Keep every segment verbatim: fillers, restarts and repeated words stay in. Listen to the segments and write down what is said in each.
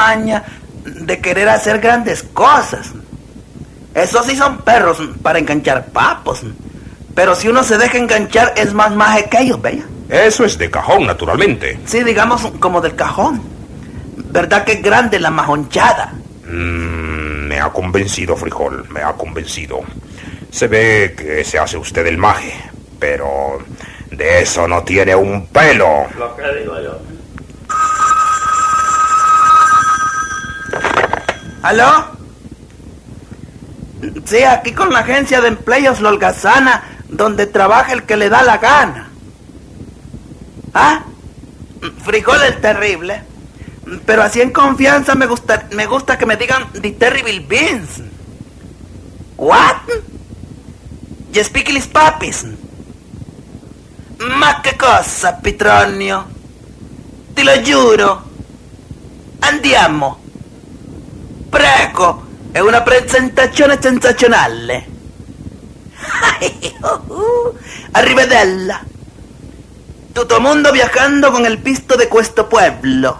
maña de querer hacer grandes cosas. Esos sí son perros para enganchar papos. Pero si uno se deja enganchar es más maje que ellos, ¿veis? Eso es de cajón, naturalmente. Sí, digamos como del cajón. ¿Verdad que es grande la majonchada? Mm, me ha convencido, Frijol, me ha convencido. Se ve que se hace usted el maje, pero de eso no tiene un pelo. Lo que digo yo. ¿Aló? Sí, aquí con la agencia de empleos Lolgazana, donde trabaja el que le da la gana. ¿Ah? Frijol el terrible. Pero así en confianza me gusta, me gusta que me digan The Terrible Beans. What? You speak English, papis? Ma che cosa, Petronio? Te lo giuro. Andiamo. Prego, è una presentazione sensazionale. Arrivedella. Tutto mundo viajando con el pisto de questo pueblo.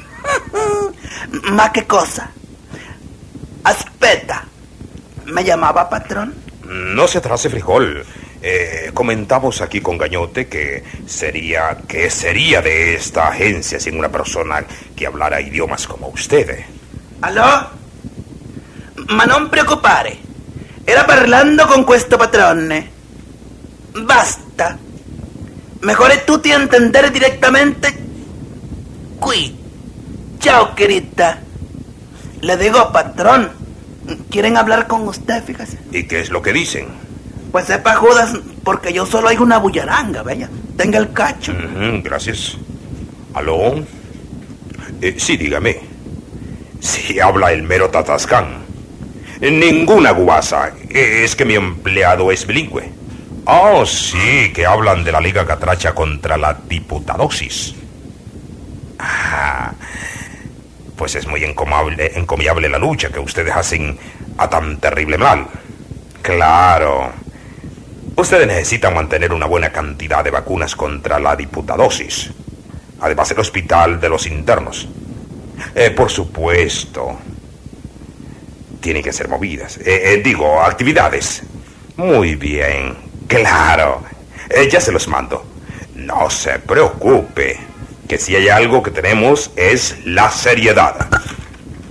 Ma che cosa? Aspetta. ¿Me llamaba patrón? No se atrase, Frijol. Eh, comentamos aquí con Gañote que sería, que sería de esta agencia sin una persona que hablara idiomas como usted. Aló? Ma non preoccupare. Era parlando con questo patrone. Basta. Mejor es tutti entender directamente qui. Chao, querida. Le digo, patrón, quieren hablar con usted, fíjese. ¿Y qué es lo que dicen? Pues sepa Judas, porque yo solo hay una bullaranga, vaya. Tenga el cacho. Uh-huh, gracias. ¿Aló? Eh, sí, dígame. Sí, habla el mero Tatascán. Ninguna guasa. Es que mi empleado es bilingüe. Oh, sí, que hablan de la Liga Catracha contra la diputadosis. Ah, pues es muy encomiable, encomiable la lucha que ustedes hacen a tan terrible mal. Claro. Ustedes necesitan mantener una buena cantidad de vacunas contra la diputadosis. Además, el hospital de los internos. Eh, por supuesto. Tienen que ser movidas. Eh, eh, digo, actividades. Muy bien. Claro. Eh, ya se los mando. No se preocupe. Que si hay algo que tenemos es la seriedad.